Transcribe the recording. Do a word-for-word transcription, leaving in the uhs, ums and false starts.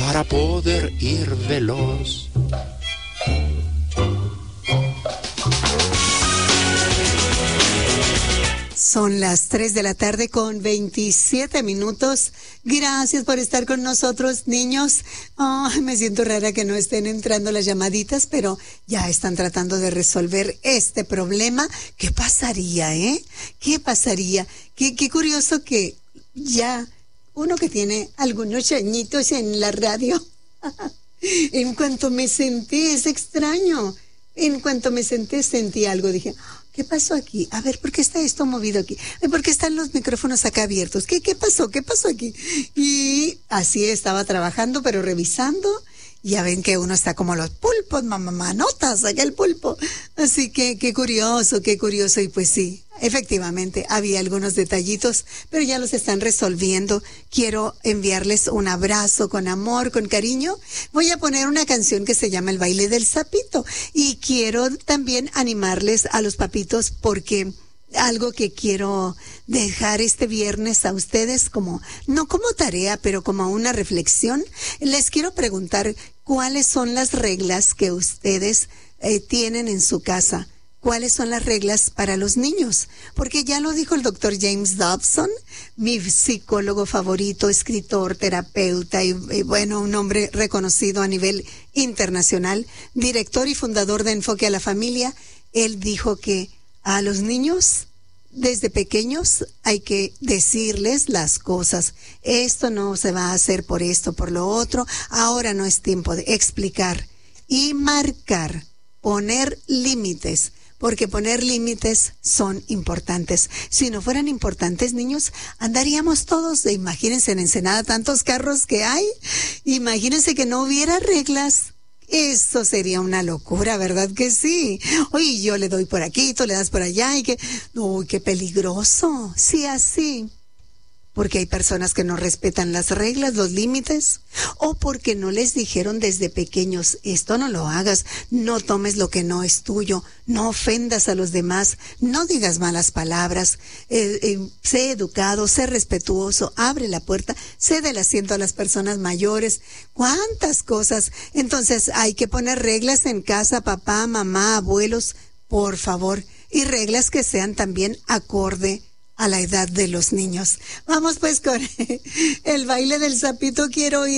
para poder ir veloz. Son las tres de la tarde con veintisiete minutos. Gracias por estar con nosotros, niños. Oh, me siento rara que no estén entrando las llamaditas, pero ya están tratando de resolver este problema. ¿Qué pasaría, eh? ¿Qué pasaría? Qué, qué curioso que ya uno que tiene algunos añitos en la radio, en cuanto me senté, es extraño. En cuanto me senté, sentí algo. Dije, ¿qué pasó aquí? A ver, ¿por qué está esto movido aquí? ¿Por qué están los micrófonos acá abiertos? ¿Qué, qué pasó? ¿Qué pasó aquí? Y así estaba trabajando, pero revisando. Ya ven que uno está como los pulpos, mamá, manotas, allá el pulpo. Así que qué curioso, qué curioso. Y pues sí, efectivamente, había algunos detallitos, pero ya los están resolviendo. Quiero enviarles un abrazo con amor, con cariño. Voy a poner una canción que se llama El Baile del Sapito. Y quiero también animarles a los papitos porque algo que quiero dejar este viernes a ustedes como, no como tarea, pero como una reflexión. Les quiero preguntar cuáles son las reglas que ustedes eh, tienen en su casa. ¿Cuáles son las reglas para los niños? Porque ya lo dijo el doctor James Dobson, mi psicólogo favorito, escritor, terapeuta y, y bueno, un hombre reconocido a nivel internacional, director y fundador de Enfoque a la Familia. Él dijo que a los niños, desde pequeños, hay que decirles las cosas. Esto no se va a hacer por esto, por lo otro. Ahora no es tiempo de explicar y marcar, poner límites. Porque poner límites son importantes. Si no fueran importantes, niños, andaríamos todos, imagínense en Ensenada tantos carros que hay, imagínense que no hubiera reglas. Eso sería una locura, ¿verdad que sí? Oye, yo le doy por aquí, tú le das por allá y que, uy, qué peligroso. Sí, así. Porque hay personas que no respetan las reglas, los límites, o porque no les dijeron desde pequeños, esto no lo hagas, no tomes lo que no es tuyo, no ofendas a los demás, no digas malas palabras, eh, eh, sé educado, sé respetuoso, abre la puerta, cede el asiento a las personas mayores, cuántas cosas. Entonces hay que poner reglas en casa, papá, mamá, abuelos, por favor, y reglas que sean también acorde a la edad de los niños. Vamos pues con el baile del sapito, quiero ir.